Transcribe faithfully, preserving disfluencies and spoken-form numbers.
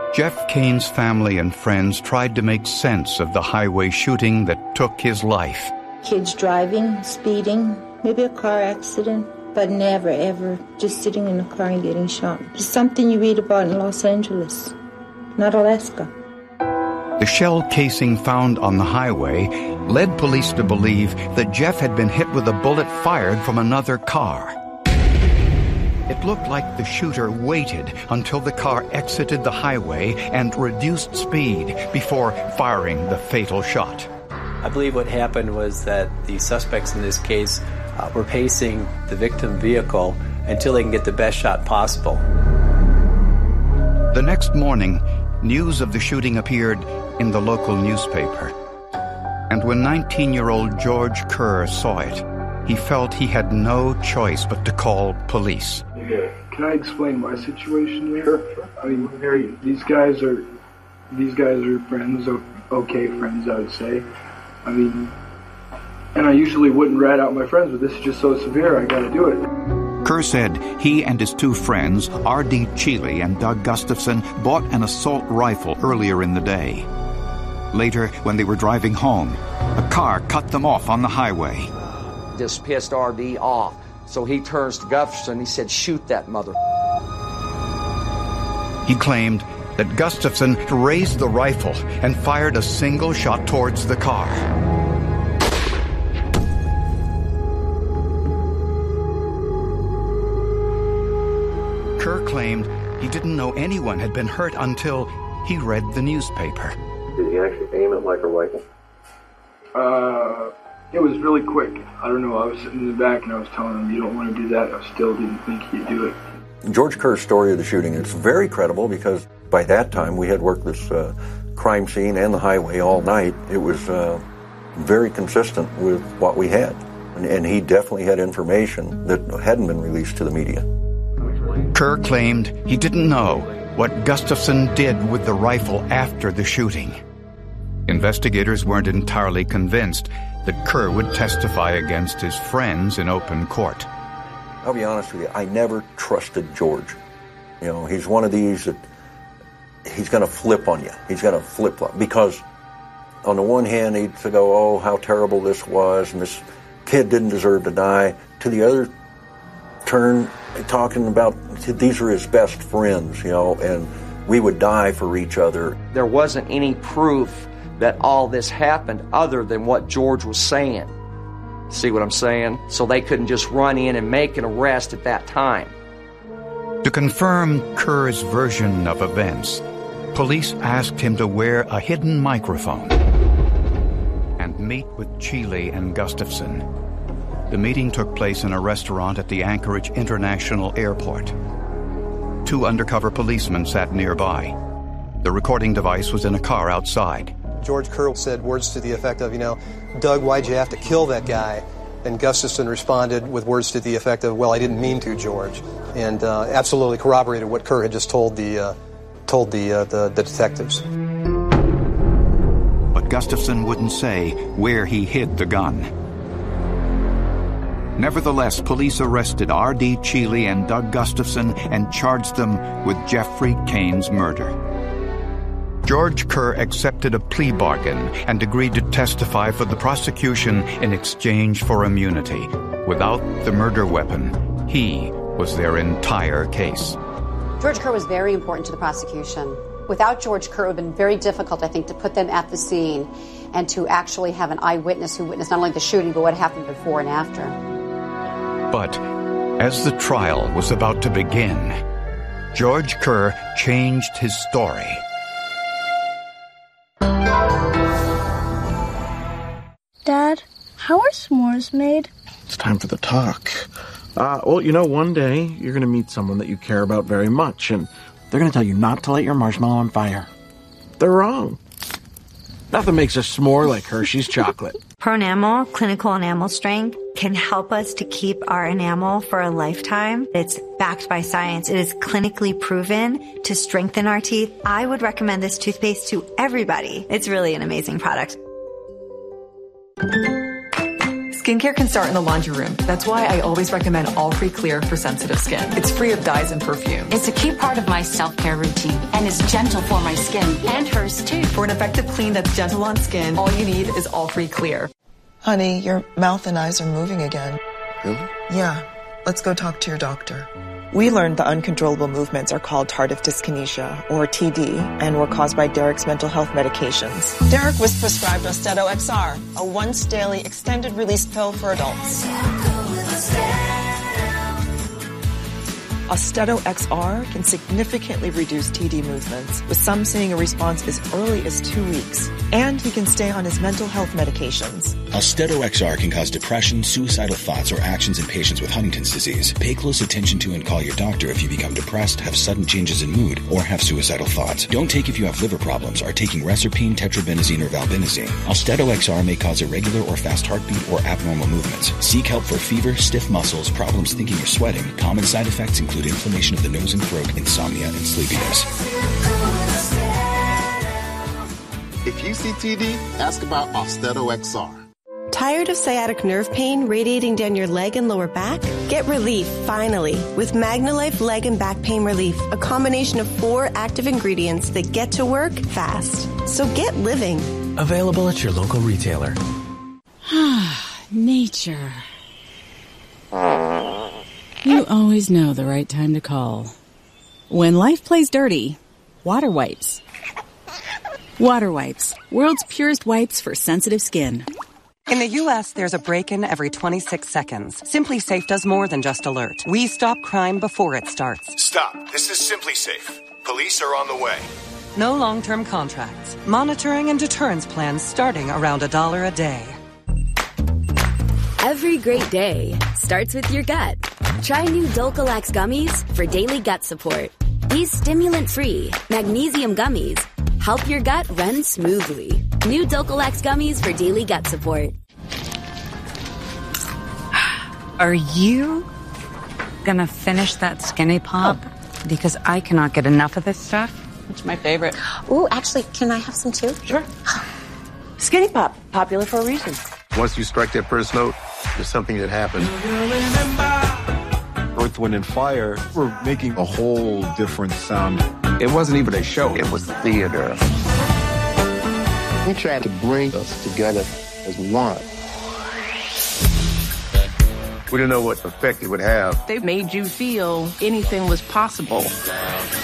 Jeff Kane's family and friends tried to make sense of the highway shooting that took his life. Kids driving, speeding, maybe a car accident, but never, ever just sitting in a car and getting shot. It's something you read about in Los Angeles, not Alaska. The shell casing found on the highway led police to believe that Jeff had been hit with a bullet fired from another car. It looked like the shooter waited until the car exited the highway and reduced speed before firing the fatal shot. I believe what happened was that the suspects in this case uh, were pacing the victim vehicle until they can get the best shot possible. The next morning, news of the shooting appeared in the local newspaper. And when nineteen-year-old George Kerr saw it, he felt he had no choice but to call police. Yeah. Can I explain my situation here? I mean, these guys are these guys are friends, okay friends, I would say. I mean, and I usually wouldn't rat out my friends, but this is just so severe, I gotta do it. Kerr said he and his two friends, R D Cheeley and Doug Gustafson, bought an assault rifle earlier in the day. Later, when they were driving home, a car cut them off on the highway. This pissed R D off, so he turns to Gustafson and he said, "Shoot that mother." He claimed that Gustafson raised the rifle and fired a single shot towards the car. Kerr claimed he didn't know anyone had been hurt until he read the newspaper. Did he actually aim it like a rifle? Uh, it was really quick. I don't know, I was sitting in the back and I was telling him, you don't want to do that. I still didn't think he'd do it. George Kerr's story of the shooting is very credible because by that time we had worked this uh, crime scene and the highway all night. It was uh, very consistent with what we had. And, and he definitely had information that hadn't been released to the media. Kerr claimed he didn't know what Gustafson did with the rifle after the shooting. Investigators weren't entirely convinced that Kerr would testify against his friends in open court. I'll be honest with you, I never trusted George. You know, he's one of these that he's going to flip on you. He's going to flip-flop. Because on the one hand, he'd go, oh, how terrible this was, and this kid didn't deserve to die. To the other turn, talking about these are his best friends, you know, and we would die for each other. There wasn't any proof that all this happened other than what George was saying. See what I'm saying? So they couldn't just run in and make an arrest at that time. To confirm Kerr's version of events, police asked him to wear a hidden microphone and meet with Cheeley and Gustafson. The meeting took place in a restaurant at the Anchorage International Airport. Two undercover policemen sat nearby. The recording device was in a car outside. George Kerr said words to the effect of, you know, Doug, why'd you have to kill that guy? And Gustafson responded with words to the effect of, well, I didn't mean to, George. And uh, absolutely corroborated what Kerr had just told the uh, told the, uh, the the detectives. But Gustafson wouldn't say where he hid the gun. Nevertheless, police arrested R D Cheeley and Doug Gustafson and charged them with Jeffrey Kane's murder. George Kerr accepted a plea bargain and agreed to testify for the prosecution in exchange for immunity. Without the murder weapon, he was their entire case. George Kerr was very important to the prosecution. Without George Kerr, it would have been very difficult, I think, to put them at the scene and to actually have an eyewitness who witnessed not only the shooting, but what happened before and after. But as the trial was about to begin, George Kerr changed his story. Dad, how are s'mores made? It's time for the talk. Uh, well, you know, one day you're going to meet someone that you care about very much, and they're going to tell you not to light your marshmallow on fire. They're wrong. Nothing makes a s'more like Hershey's chocolate. Pronamel, clinical enamel strength, can help us to keep our enamel for a lifetime. It's backed by science. It is clinically proven to strengthen our teeth. I would recommend this toothpaste to everybody. It's really an amazing product. Skincare can start in the laundry room. That's why I always recommend All Free Clear for sensitive skin. It's free of dyes and perfumes. It's a key part of my self-care routine and is gentle for my skin and hers too. For an effective clean that's gentle on skin, all you need is All Free Clear. Honey, your mouth and eyes are moving again. Really? Yeah. Let's go talk to your doctor. We learned the uncontrollable movements are called tardive dyskinesia, or T D, and were caused by Derek's mental health medications. Derek was prescribed Austedo X R, a once-daily extended-release pill for adults. Austedo X R can significantly reduce T D movements, with some seeing a response as early as two weeks. And he can stay on his mental health medications. Austedo X R can cause depression, suicidal thoughts, or actions in patients with Huntington's disease. Pay close attention to and call your doctor if you become depressed, have sudden changes in mood, or have suicidal thoughts. Don't take if you have liver problems, are taking Reserpine, Tetrabenazine, or Valbenazine. Austedo X R may cause irregular or fast heartbeat or abnormal movements. Seek help for fever, stiff muscles, problems thinking or sweating. Common side effects include inflammation of the nose and throat, insomnia, and sleepiness. If you see T D, ask about Austedo X R. Tired of sciatic nerve pain radiating down your leg and lower back? Get relief, finally, with MagnaLife Leg and Back Pain Relief, a combination of four active ingredients that get to work fast. So get living. Available at your local retailer. Nature. You always know the right time to call. When life plays dirty, Water Wipes. Water Wipes, world's purest wipes for sensitive skin. In the U S, there's a break-in every twenty-six seconds. Simply Safe does more than just alert. We stop crime before it starts. Stop. This is Simply Safe. Police are on the way. No long-term contracts. Monitoring and deterrence plans starting around a dollar a day. Every great day starts with your gut. Try new Dulcolax gummies for daily gut support. These stimulant-free magnesium gummies help your gut run smoothly. New Dulcolax gummies for daily gut support. Are you gonna finish that Skinny Pop? Oh. Because I cannot get enough of this stuff. It's my favorite. Ooh, actually, can I have some too? Sure. Skinny Pop, popular for a reason. Once you strike that first note, there's something that happens. Earth, Wind, and Fire were making a whole different sound. It wasn't even a show. It was theater. We tried to bring us together as one. We didn't know what effect it would have. They made you feel anything was possible.